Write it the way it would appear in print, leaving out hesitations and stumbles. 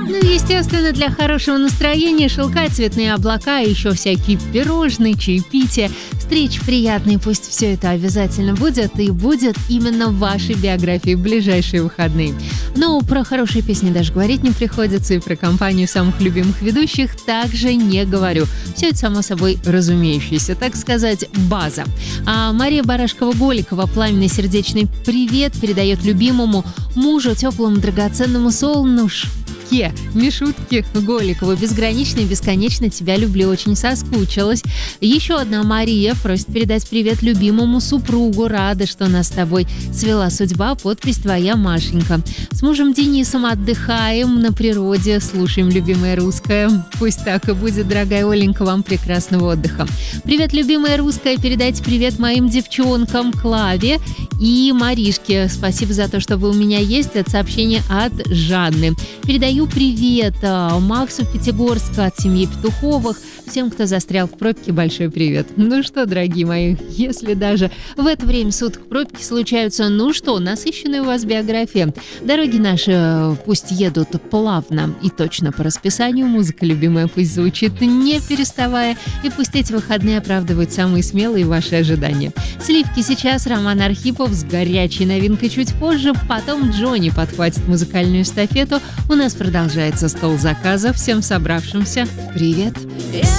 Ну, естественно, для хорошего настроения шелка, цветные облака, еще всякие пирожные, чаепития, встречи приятные. Пусть все это обязательно будет, и будет именно в вашей биографии в ближайшие выходные. Но про хорошие песни даже говорить не приходится, и про компанию самых любимых ведущих также не говорю. Все это, само собой, разумеющееся, так сказать, база. А Мария Барашкова-Голикова пламенный сердечный привет передает любимому мужу, теплому, драгоценному солнышку Мишутке Голикову. Безгранично и бесконечно тебя люблю, очень соскучилась. Еще одна Мария просит передать привет любимому супругу. Рада, что нас с тобой свела судьба. Подпись твоя, Машенька. С мужем Денисом отдыхаем на природе, слушаем любимое русское. Пусть так и будет, дорогая Оленька, вам прекрасного отдыха. Привет, любимая русская. Передайте привет моим девчонкам Клаве и Маришке. Спасибо за то, что вы у меня есть. Это сообщение от Жанны. Передаю привет Максу Пятигорска от семьи Петуховых. Всем, кто застрял в пробке, большой привет. Ну что, дорогие мои, если даже в это время суток пробки случаются, ну что, насыщенная у вас биография. Дороги наши пусть едут плавно и точно по расписанию. Музыка любимая пусть звучит не переставая. И пусть эти выходные оправдывают самые смелые ваши ожидания. Сливки сейчас, Роман Архипов с горячей новинкой чуть позже. Потом Джонни подхватит музыкальную эстафету. У нас продолжается стол заказов. Всем собравшимся привет!